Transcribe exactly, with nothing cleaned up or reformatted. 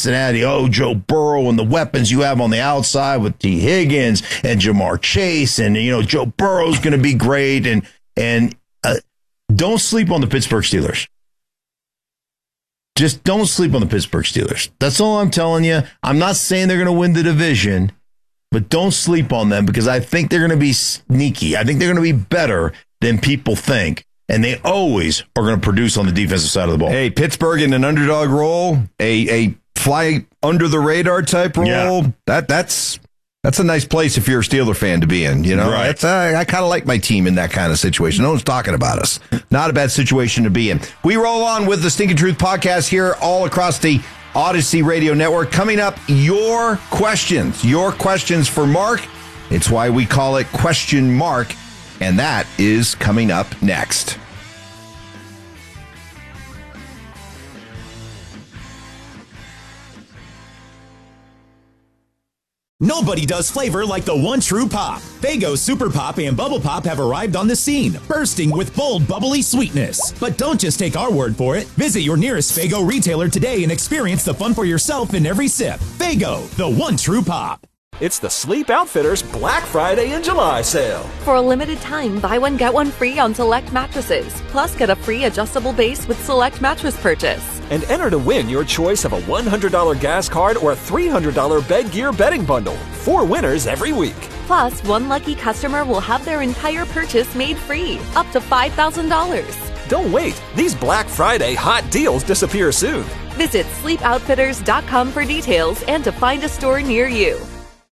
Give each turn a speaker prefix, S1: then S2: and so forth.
S1: Cincinnati. Oh, Joe Burrow and the weapons you have on the outside with T. Higgins and Jamar Chase. And, you know, Joe Burrow's going to be great. And, and uh, don't sleep on the Pittsburgh Steelers. Just don't sleep on the Pittsburgh Steelers. That's all I'm telling you. I'm not saying they're going to win the division, but don't sleep on them because I think they're going to be sneaky. I think they're going to be better than people think. And they always are going to produce on the defensive side of the ball.
S2: Hey, Pittsburgh in an underdog role, a a fly under the radar type role. Yeah. That that's that's a nice place if you're a Steeler fan to be in. You know,
S1: right.
S2: That's, uh, I kind of like my team in that kind of situation. No one's talking about us. Not a bad situation to be in. We roll on with the Stinking Truth podcast here all across the Odyssey Radio Network. Coming up, your questions, your questions for Mark. It's why we call it Question Mark. And that is coming up next.
S3: Nobody does flavor like the one true pop. Faygo Super Pop and Bubble Pop have arrived on the scene, bursting with bold, bubbly sweetness. But don't just take our word for it. Visit your nearest Faygo retailer today and experience the fun for yourself in every sip. Faygo, the one true pop.
S4: It's the Sleep Outfitters Black Friday and July sale.
S5: For a limited time, buy one, get one free on select mattresses. Plus, get a free adjustable base with select mattress purchase.
S4: And enter to win your choice of a one hundred dollars gas card or a three hundred dollars bed gear bedding bundle. Four winners every week.
S5: Plus, one lucky customer will have their entire purchase made free, up to five thousand dollars.
S4: Don't wait. These Black Friday hot deals disappear soon.
S5: Visit sleep outfitters dot com for details and to find a store near you.